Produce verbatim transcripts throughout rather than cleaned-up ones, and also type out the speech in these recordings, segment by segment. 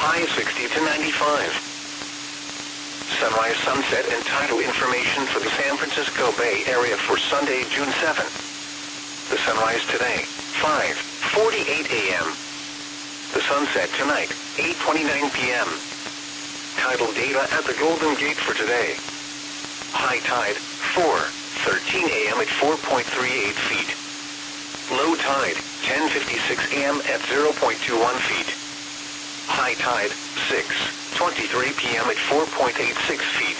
high sixty to ninety-five. Sunrise, sunset, and tidal information for the San Francisco Bay Area for Sunday, June seventh. The sunrise today, five forty-eight a m The sunset tonight, eight twenty-nine p m Tidal data at the Golden Gate for today. High tide, four thirteen a m at four point three eight feet. Low tide, ten fifty-six a m at zero point two one feet. High tide, six twenty-three p m at four point eight six feet.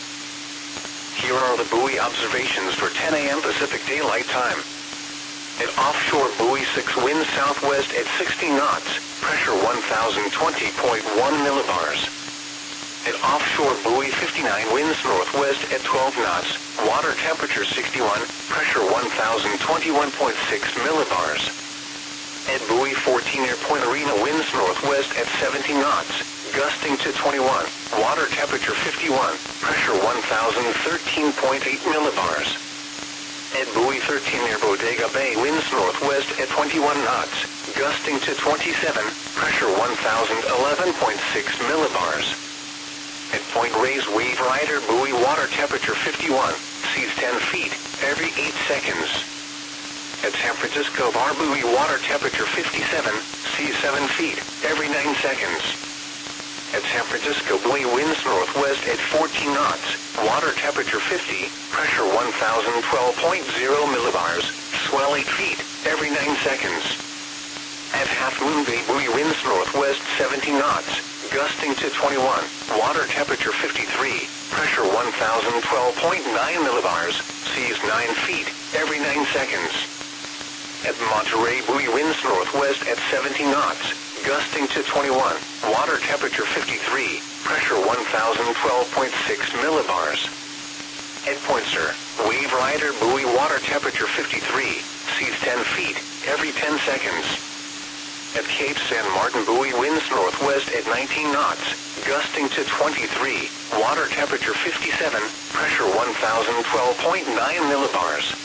Here are the buoy observations for ten a m Pacific Daylight Time. At offshore buoy six, wind southwest at sixty knots, pressure one thousand twenty point one millibars. At offshore buoy fifty-nine, winds northwest at twelve knots, water temperature sixty-one, pressure one thousand twenty-one point six millibars. At buoy fourteen, near Point Arena, winds northwest at seventy knots, gusting to twenty-one, water temperature fifty-one, pressure one thousand thirteen point eight millibars. At buoy thirteen, near Bodega Bay, winds northwest at twenty-one knots, gusting to twenty-seven, pressure one thousand eleven point six millibars. At Point Reyes, wave rider buoy, water temperature fifty-one, seas ten feet, every eight seconds. At San Francisco Bar buoy, water temperature fifty-seven, seas seven feet, every nine seconds. At San Francisco buoy, winds northwest at fourteen knots, water temperature fifty, pressure one thousand twelve point zero millibars, swell eight feet, every nine seconds. At Half Moon Bay buoy, winds northwest seventy knots, gusting to twenty-one, water temperature fifty-three, pressure one thousand twelve point nine millibars, seas nine feet, every nine seconds. At Monterey buoy, winds northwest at seventy knots, gusting to twenty-one, water temperature fifty-three, pressure one thousand twelve point six millibars. At Point Sur, wave rider buoy, water temperature fifty-three, seas ten feet, every ten seconds. At Cape San Martin buoy, winds northwest at nineteen knots, gusting to twenty-three, water temperature fifty-seven, pressure one thousand twelve point nine millibars.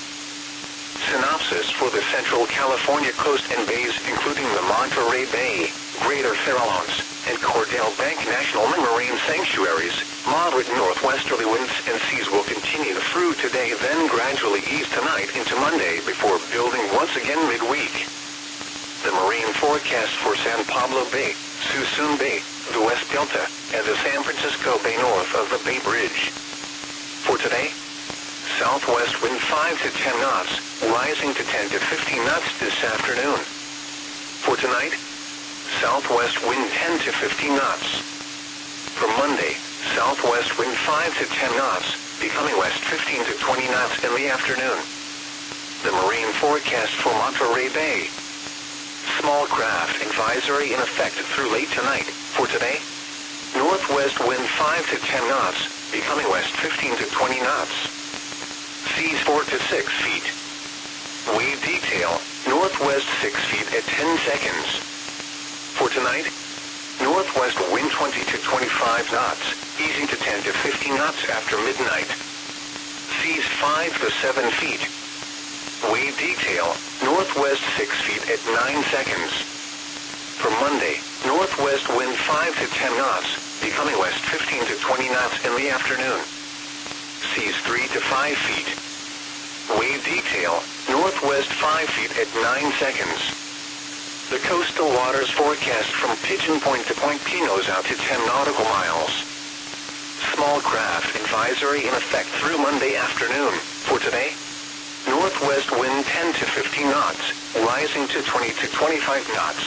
Synopsis for the Central California coast and bays, including the Monterey Bay, Greater Farallones, and Cordell Bank National Marine Sanctuaries. Moderate northwesterly winds and seas will continue through today, then gradually ease tonight into Monday before building once again midweek. The marine forecast for San Pablo Bay, Suisun Bay, the West Delta, and the San Francisco Bay north of the Bay Bridge. For today, southwest wind five to ten knots, rising to ten to fifteen knots this afternoon. For tonight, southwest wind ten to fifteen knots. For Monday, southwest wind five to ten knots, becoming west fifteen to twenty knots in the afternoon. The marine forecast for Monterey Bay. Small craft advisory in effect through late tonight. For today, northwest wind five to ten knots, becoming west fifteen to twenty knots. Seas four to six feet. Wave detail, northwest six feet at ten seconds. For tonight, northwest wind twenty to twenty-five knots, easing to ten to fifteen knots after midnight. Seas five to seven feet. Wave detail, northwest six feet at nine seconds. For Monday, northwest wind five to ten knots, becoming west fifteen to twenty knots in the afternoon. Seas three to five feet. Wave detail, northwest five feet at nine seconds. The coastal waters forecast from Pigeon Point to Point Pinos out to ten nautical miles. Small craft advisory in effect through Monday afternoon. For today, northwest wind ten to fifteen knots, rising to twenty to twenty-five knots.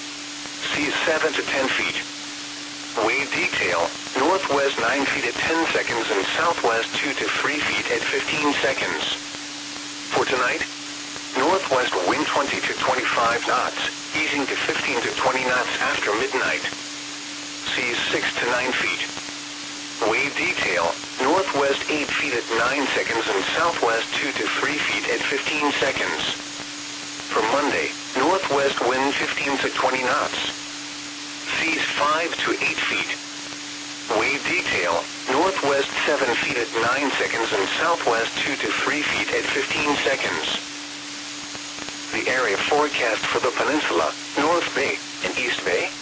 Seas seven to ten feet. Wave detail, northwest nine feet at ten seconds and southwest two to three feet at fifteen seconds. For tonight, northwest wind twenty to twenty-five knots, easing to fifteen to twenty knots after midnight. Seas six to nine feet. Wave detail, northwest eight feet at nine seconds and southwest two to three feet at fifteen seconds. For Monday, northwest wind fifteen to twenty knots. Seas five to eight feet. Wave detail, northwest seven feet at nine seconds and southwest two to three feet at fifteen seconds. The area forecast for the peninsula, North Bay, and East Bay,